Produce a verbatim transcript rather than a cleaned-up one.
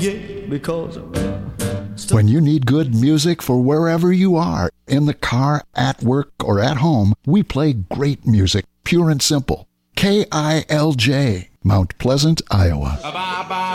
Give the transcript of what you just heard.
Yeah, because when you need good music for wherever you are, in the car, at work, or at home, we play great music, pure and simple. K I L J, Mount Pleasant, Iowa.